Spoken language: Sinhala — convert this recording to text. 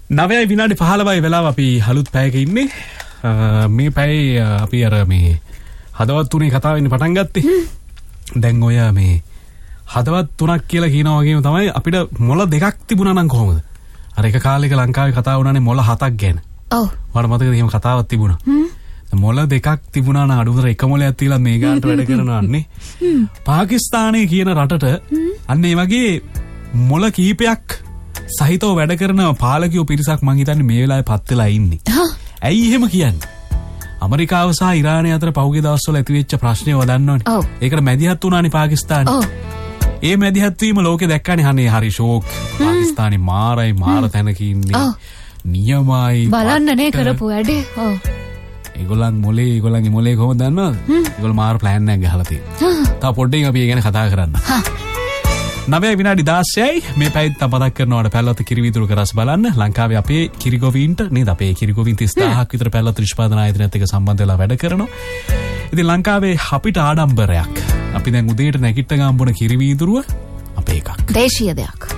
9:15 වෙලාව අපි හලුත් පැයක ඉන්නේ. මේ පැයේ අපි අර මේ හදවත් තුනේ කතාව වෙන්න පටන් ගත්තේ. දැන් ඔය මේ හදවත් තුනක් කියලා කියනවා වගේම තමයි අපිට මොළ දෙකක් තිබුණා නම් කොහොමද? අර එක කාලෙක ලංකාවේ කතා වුණානේ මොළ 7ක් ගැන. ඔව්. මට මතකද එහෙම කතාවක් තිබුණා. මොළ දෙකක් තිබුණා නම් අඩුතර එක මොළයක් තියලා මේ ගානට වැඩ කරනවාන්නේ. පාකිස්තානයේ කියන රටට අන්න ඒ වගේ මොළ කීපයක් සහිතව වැඩ කරන පාලකයෝ පිරිසක් මං හිතන්නේ මේ වෙලාවේ පත් වෙලා ඉන්නේ. ඇයි එහෙම කියන්නේ? ඇමරිකාව සහ ඉරානය අතර පහුගිය දවස්වල ඇතිවෙච්ච ප්‍රශ්නය වදන්නවනේ. ඒකට මැදිහත් වුණානේ පාකිස්තානය. ඒ මැදිහත් වීම ලෝකේ දැක්කානේ. අනේ හරි ෂෝක්. පාකිස්තානේ මාරයි මාර තැනක ඉන්නේ. නියමයි. බලන්නනේ කරපු වැඩේ. ඔව්. ඒගොල්ලන්ගේ මොලේ කොහොමද දන්නවද? ඒගොල්ලෝ මාර ප්ලෑන් එකක් ගහලා තියෙනවා. තව පොඩ්ඩකින් අපි ඒ ගැන කතා කරන්න. 9:16යි මේ පැයත් මතක් කරනවාට පැල්ලත කිරිවිදුරු කරස් බලන්න. ලංකාවේ අපේ කිරිගොවීන්ට නේද? අපේ කිරිගොවීන් 30000ක් විතර පැල්ලත නිෂ්පාදන ආයතනයත් එක්ක සම්බන්ධ වෙලා වැඩ කරනවා. ඉතින් ලංකාවේ අපිට ආඩම්බරයක්. අපි දැන් උදේට නැගිට ගාම් බොන කිරිවිදුරුව අපේ එකක්. දේශීය දෙයක්.